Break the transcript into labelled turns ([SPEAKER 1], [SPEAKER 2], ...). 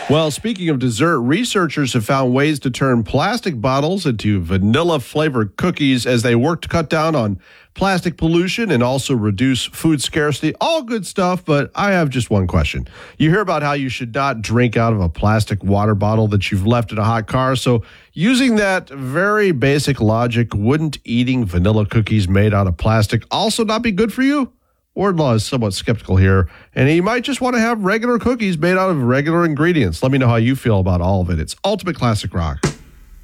[SPEAKER 1] Well, speaking of dessert, researchers have found ways to turn plastic bottles into vanilla-flavored cookies as they work to cut down on plastic pollution and also reduce food scarcity. All good stuff, but I have just one question. You hear about how you should not drink out of a plastic water bottle that you've left in a hot car. So using that very basic logic, wouldn't eating vanilla cookies made out of plastic also not be good for you? Wardlaw is somewhat skeptical here, and he might just want to have regular cookies made out of regular ingredients. Let me know how you feel about all of it. It's Ultimate Classic Rock.